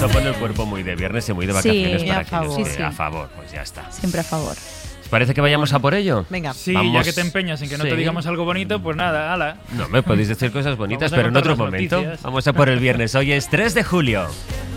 Eso pone el cuerpo muy de viernes y muy de vacaciones Sí, para a que favor. yo esté Sí. a favor. Pues ya está. Siempre a favor. ¿Os parece que vayamos a por ello? Venga. Sí, Vamos. ya que te empeñas en que no Sí. te digamos algo bonito, pues nada, ala. No, me podéis decir cosas bonitas, Vamos a pero en contar otro las momento. noticias. Vamos a por el viernes. Hoy es 3 de julio.